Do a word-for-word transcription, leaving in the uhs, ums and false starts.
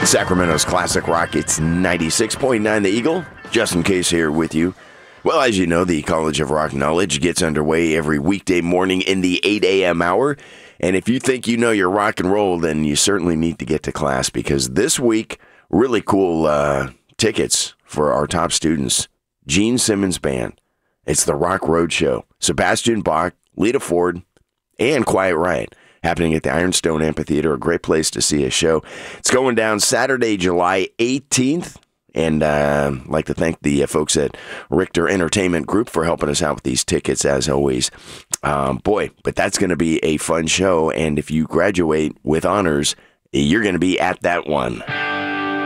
Sacramento's classic rock. It's ninety-six point nine The Eagle. Justin Case here with you. Well, as you know, the College of Rock Knowledge gets underway every weekday morning in the eight a.m. hour. And if you think you know your rock and roll, then you certainly need to get to class, because this week, really cool uh, tickets for our top students. Gene Simmons Band. It's the Rock Road Show. Sebastian Bach, Lita Ford, and Quiet Riot, happening at the Ironstone Amphitheater, a great place to see a show. It's going down Saturday, July eighteenth, and uh, I'd like to thank the uh, folks at Richter Entertainment Group for helping us out with these tickets, as always. Um, boy, but that's going to be a fun show, and if you graduate with honors, you're going to be at that one.